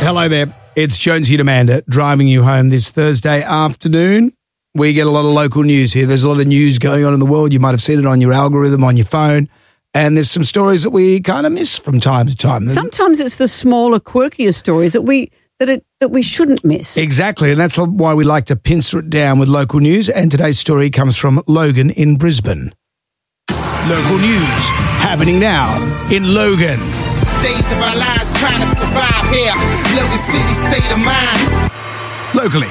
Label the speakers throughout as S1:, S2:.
S1: Hello there. It's Jonesy and Amanda driving you home this Thursday afternoon. We get a lot of local news here. There's a lot of news going on in the world. You might have seen it on your algorithm, on your phone. And there's some stories that we kind of miss from time to time.
S2: Sometimes it's the smaller, quirkier stories that we shouldn't miss.
S1: Exactly, and that's why we like to pincer it down with local news. And today's story comes from Logan in Brisbane. Local news happening now in Logan.
S3: Days of our lives trying to survive here. Logan City, state of mind.
S1: Locally.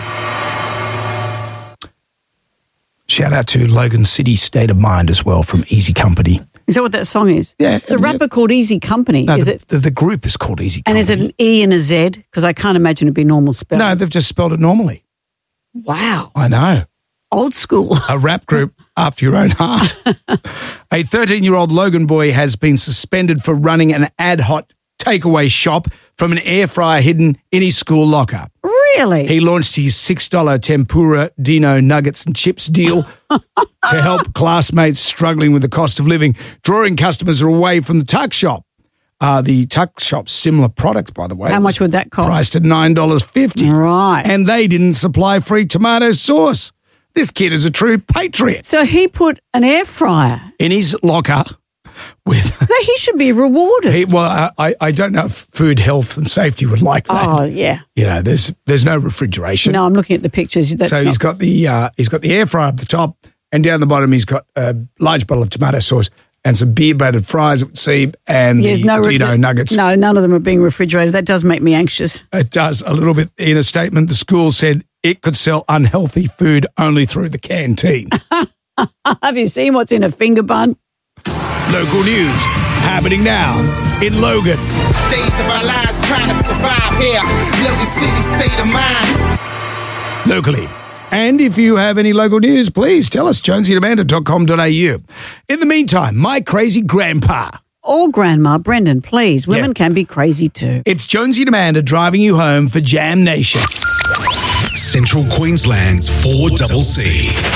S1: Shout out to Logan City State of Mind as well from Easy Company.
S2: Is that what that song is?
S1: Yeah.
S2: It's a rapper called Easy Company.
S1: No,
S2: is
S1: the group is called Easy
S2: And
S1: Company.
S2: is it an E and a Z? Because I can't imagine it'd be normal spelling.
S1: No, they've just spelled it normally.
S2: Wow.
S1: I know.
S2: Old school.
S1: A rap group after your own heart. A 13-year-old Logan boy has been suspended for running an ad hoc takeaway shop from an air fryer hidden in his school locker.
S2: Really?
S1: He launched his $6 tempura Dino nuggets and chips deal to help classmates struggling with the cost of living, drawing customers away from the tuck shop. The tuck shop's similar product, by the way.
S2: How much would that cost?
S1: Priced at $9.50.
S2: Right.
S1: And they didn't supply free tomato sauce. This kid is a true patriot.
S2: So he put an air fryer
S1: In his locker with...
S2: He should be rewarded.
S1: I don't know if food, health and safety would like that.
S2: Oh, yeah.
S1: You know, there's no refrigeration.
S2: No, I'm looking at the pictures.
S1: He's got the air fryer up the top, and down the bottom he's got a large bottle of tomato sauce and some beer-battered fries, it would seem, and the Dino nuggets.
S2: No, none of them are being refrigerated. That does make me anxious.
S1: It does a little bit. In a statement, the school said it could sell unhealthy food only through the canteen.
S2: Have you seen what's in a finger bun?
S1: Local news happening now in Logan.
S3: Days of our lives trying to survive here. Logan City, state of mind.
S1: Locally. And if you have any local news, please tell us, jonesyandamanda.com.au. In the meantime, my crazy grandpa.
S2: Or grandma, Brendan, please. Women can be crazy too.
S1: It's Jonesy and Amanda driving you home for Jam Nation.
S4: Central Queensland's 4CC.